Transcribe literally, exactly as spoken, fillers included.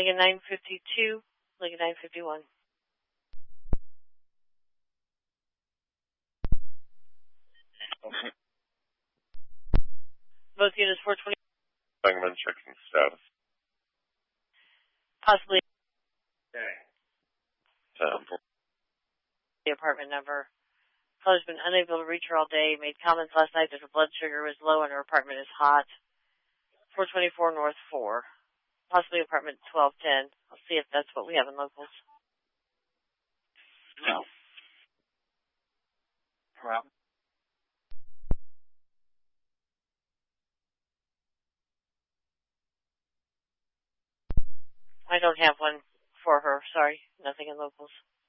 Lincoln nine fifty-two, Lincoln nine fifty-one. Okay. Both units four twenty. Sangamon checking status. Possibly Okay. Um, the apartment number. Caller's been unable to reach her all day. Made comments last night that her blood sugar was low and her apartment is hot. four twenty-four North four. Possibly apartment twelve ten. I'll see if that's what we have in locals. No. Well. I don't have one for her. Sorry. Nothing in locals.